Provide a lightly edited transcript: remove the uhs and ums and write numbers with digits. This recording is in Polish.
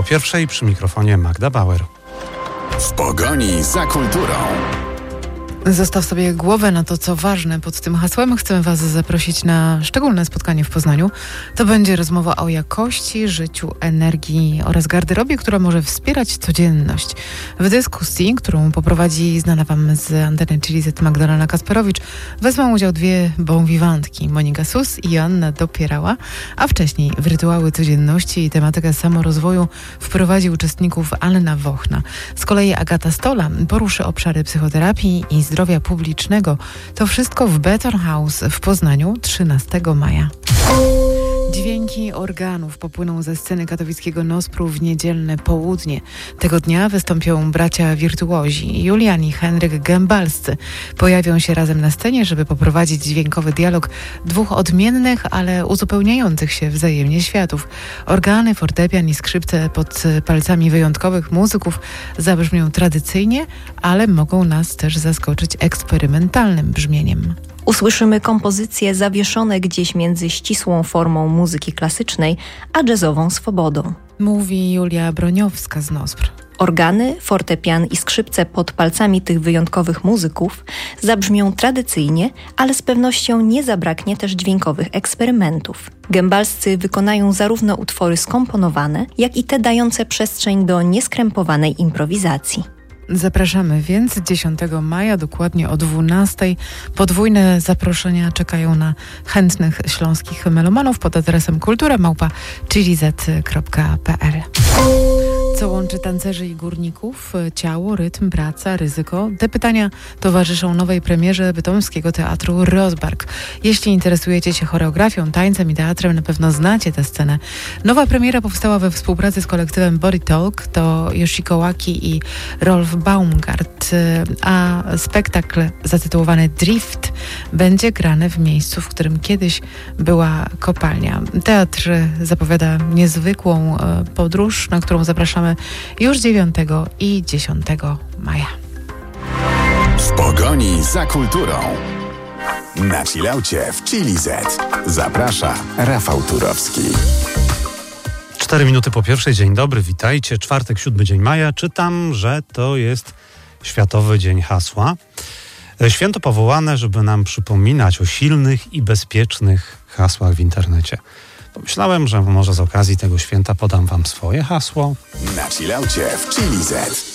pierwszej, przy mikrofonie Magda Bauer. W pogoni za kulturą. Zostaw sobie głowę na to, co ważne. Pod tym hasłem chcemy Was zaprosić na szczególne spotkanie w Poznaniu. To będzie rozmowa o jakości, życiu, energii oraz garderobie, która może wspierać codzienność. W dyskusji, którą poprowadzi znana Wam z anteny Chili Z Magdalena Kasperowicz, wezmą udział dwie bonwiwantki, Monika Sus i Joanna Dopierała, a wcześniej w rytuały codzienności i tematykę samorozwoju wprowadzi uczestników Anna Wochna. Z kolei Agata Stola poruszy obszary psychoterapii i zdrowia publicznego. To wszystko w Beton House w Poznaniu 13 maja. Dźwięki organów popłyną ze sceny katowickiego Nospru w niedzielne południe. Tego dnia wystąpią bracia wirtuozi Julian i Henryk Gębalscy. Pojawią się razem na scenie, żeby poprowadzić dźwiękowy dialog dwóch odmiennych, ale uzupełniających się wzajemnie światów. Organy, fortepian i skrzypce pod palcami wyjątkowych muzyków zabrzmią tradycyjnie, ale mogą nas też zaskoczyć eksperymentalnym brzmieniem. Usłyszymy kompozycje zawieszone gdzieś między ścisłą formą muzyki klasycznej a jazzową swobodą. Mówi Julia Broniowska z Nospr. Organy, fortepian i skrzypce pod palcami tych wyjątkowych muzyków zabrzmią tradycyjnie, ale z pewnością nie zabraknie też dźwiękowych eksperymentów. Gębalscy wykonają zarówno utwory skomponowane, jak i te dające przestrzeń do nieskrępowanej improwizacji. Zapraszamy więc 10 maja, dokładnie o 12:00. Podwójne zaproszenia czekają na chętnych śląskich melomanów pod adresem kultura@chiliz.pl. Co łączy tancerzy i górników? Ciało, rytm, praca, ryzyko? Te pytania towarzyszą nowej premierze bytomskiego teatru Rozbark. Jeśli interesujecie się choreografią, tańcem i teatrem, na pewno znacie tę scenę. Nowa premiera powstała we współpracy z kolektywem Body Talk, to Yoshiko Waki i Rolf Baumgart, a spektakl zatytułowany Drift będzie grany w miejscu, w którym kiedyś była kopalnia. Teatr zapowiada niezwykłą podróż, na którą zapraszamy już 9 i 10 maja. W pogoni za kulturą. Na chillaucie w Chili Z. Zaprasza Rafał Turowski. 4 minuty po pierwszej. Dzień dobry, witajcie. Czwartek, 7 dzień maja. Czytam, że to jest Światowy Dzień Hasła. Święto powołane, żeby nam przypominać o silnych i bezpiecznych hasłach w internecie. Pomyślałem, że może z okazji tego święta podam wam swoje hasło. Na chillaucie w Chili Z.